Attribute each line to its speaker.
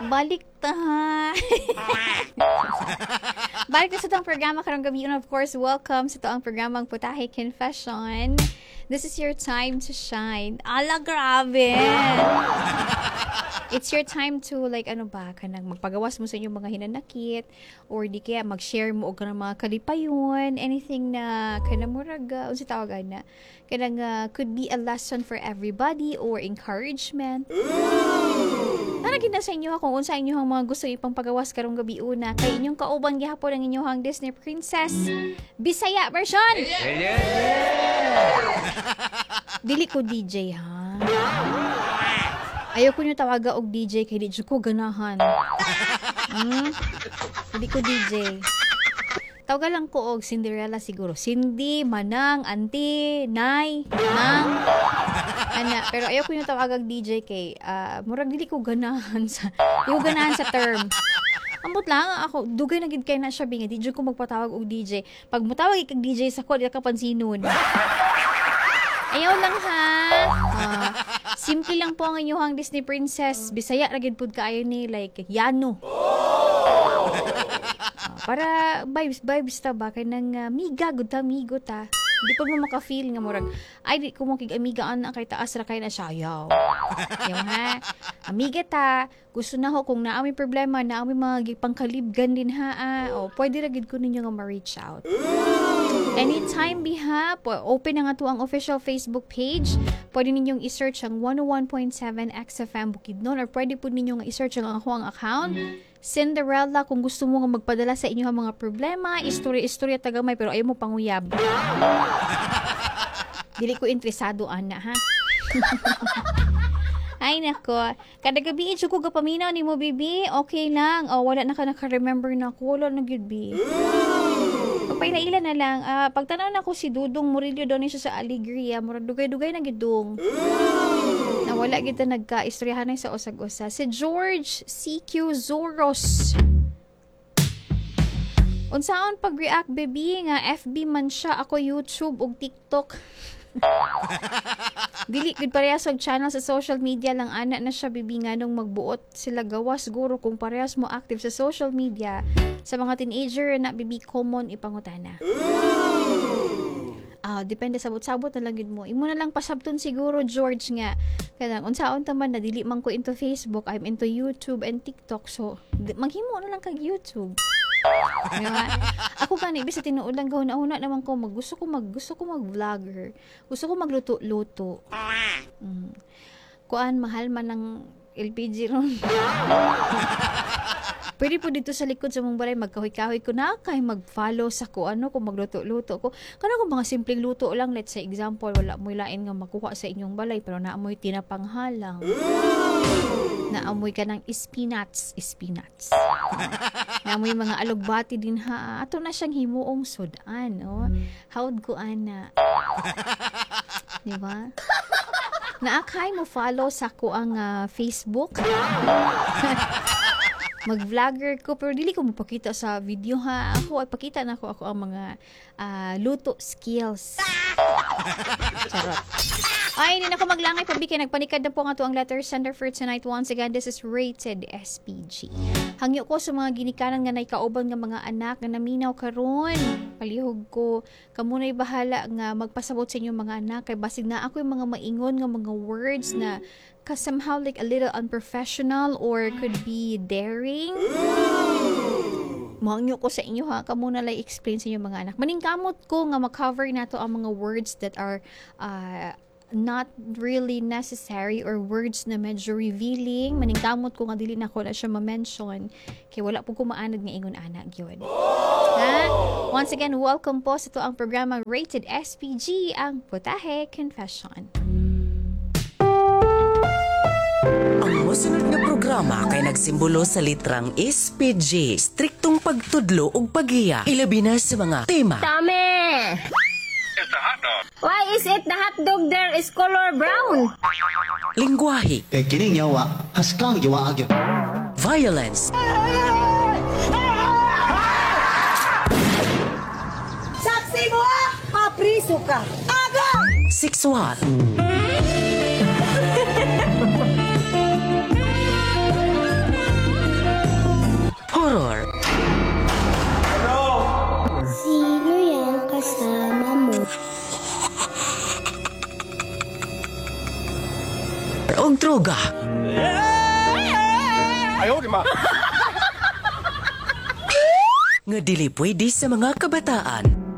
Speaker 1: Balik ta. Balik na sa itong programa karong gabi. And of course, welcome sa itong programang Putahe Confession. This is your time to shine. Ala, grabe! It's your time to, like, kanang magpagawas mo sa inyong mga hinanakit, or di kaya mag-share mo o kanang mga kalipayon, anything na kanamuraga, o si tawagan na, kanang could be a lesson for everybody, or encouragement. Naragin na sa inyo kung unsa inyong mga gusto ipang pagawas karong gabi una, kay inyong kauban gihapon ang inyong Disney Princess Bisaya version! Dili ko DJ, ha? Ayaw ko nyo tawaga og DJ kay di ko ganahan. Hindi ko DJ. Tawaga lang ko og Cinderella siguro. Cindy, Manang, Auntie, Nay, Nang. Ana, pero ayaw ko nyo tawagag DJ kay murag dili ko ganahan sa term. Ambot lang ako, dugay na gid kay na siya bingi. Di ko magpatawag og DJ. Pag mutawag kag DJ sa ko, di ka pansinon. Ayaw lang ha. Simple lang po ang inyong Disney Princess. Bisaya ra gid pud kaayo ni like Yano. Para vibes ta ba kay nang miga gud ta migo ta. Di po mo maka-feel nga murag ay di ko mo kig amiga ana kay taas ra kay na sayaw. Yaw ha. Amiga ta, gusto na ho kung naa may problema, naa may mga pangkalibgan din ha. O pwede ra gid ko ninyo nga ma-reach out. Anytime biha, open na nga to ang official Facebook page. Pwede ninyong i-search ang 101.7 XFM Bukidnon, or pwede po ninyong i-search ang ako ang account Cinderella kung gusto mo nga magpadala sa inyo ang mga problema, istorya tagamay pero ayaw mo panguyab. Dili ko interesado ana ha. Ay nako, kada gabi ko gapaminaw ni mo bibi, okay lang. Wala na ka naka-remember na ko, wala na gyud bi. Pagpainailan na lang, pagtanaw na ko si Dudong Murillo daw ni siya sa Alegria, murag dugay-dugay na gidong. Wala kita nagka-istoryahan na sa usag-usa. Si George CQ Zoros. Unsaon pag-react, baby, nga FB man siya, ako YouTube ug TikTok. Dili gud parehas og channel sa social media lang ana na siya, bibi, nga nung magbuot sila gawas siguro kung parehas mo active sa social media. Sa mga teenager na, bibi, common ipangutana. Depende sabot-sabot na lang yun mo. Imo na lang pasabton siguro, George, nga. Kaya unsaon taman na dili man ko into Facebook, I'm into YouTube and TikTok. So, maghimo na lang kag YouTube. Diba? Ako gani bisa tinuod lang gahuna naman ko gusto ko mag-vlogger. Gusto ko magluto-luto. Kuan mahal man ng LPG ron. Pwede po dito sa likod sa mong balay, magkahoy-kahoy ko na kay mag-follow sa ko kung magluto-luto ko. Kana kung mga simpleng luto lang, let's say example, wala mo lain nga makuha sa inyong balay pero naamoy tinapanghalang. Naamoy ka ng spinach. Naamoy mga alugbati din ha. Ato na siyang himuong sudan. Howd ko ana. Diba? Naakay mo follow sa ko ang Facebook. Mag-vlogger ko pero dili ko mapakita sa video ha. Ako ay pakita na ako ang mga luto skills. Charot. Ay, hindi na ako maglangay pabiki. Nagpanikad na po nga to ang letter sender for tonight. Once again, this is Rated SPG. Hangyo ko sa mga ginikanan nga naikauban nga mga anak nga naminaw karon. Palihog ko, kamunay bahala nga magpasabot sa inyong mga anak. Kay basig na ako yung mga maingon nga mga words na somehow like a little unprofessional or could be daring. Mangyo ko sa inyo ha, kamo na lang explain sa inyo mga anak. Maningkamot ko nga ma-cover nato ang mga words that are not really necessary or words na medyo revealing. Maningkamot ko nga dili na ko na siya ma-mention kay wala po kumaanad nga ingon anak yun. Ha? Once again, welcome po sa to ang programa Rated SPG, ang Putahe Confession.
Speaker 2: Ang mosunod nga programa kay nagsimbolo sa litrang SPG, striktong pagtudlo ug paghiya, ilabi na sa mga tema.
Speaker 3: Tame! Why is it the hot dog there is color brown?
Speaker 2: Lingwahe.
Speaker 4: Kay kining yawa, haskang yawa agyo.
Speaker 2: Violence.
Speaker 5: Saksi mo apriso ka. Agad!
Speaker 2: Sexual. droga. Nga dili pwede sa mga kabataan.